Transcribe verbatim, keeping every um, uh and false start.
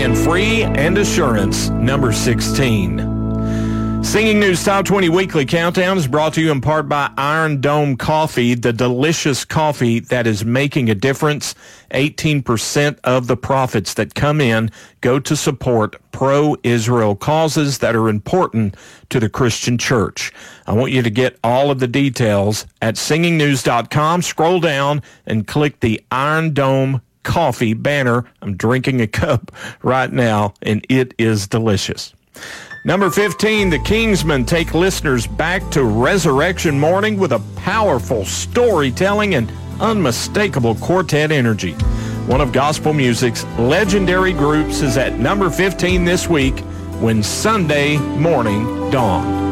and free and assurance, number sixteen. Singing News Top twenty Weekly Countdown is brought to you in part by Iron Dome Coffee, the delicious coffee that is making a difference. eighteen percent of the profits that come in go to support pro-Israel causes that are important to the Christian church. I want you to get all of the details at singing news dot com. Scroll down and click the Iron Dome Coffee banner. I'm drinking a cup right now, and it is delicious. Number fifteen, the Kingsmen take listeners back to resurrection morning with a powerful storytelling and unmistakable quartet energy. One of gospel music's legendary groups is at number fifteen this week, When Sunday Morning Dawned.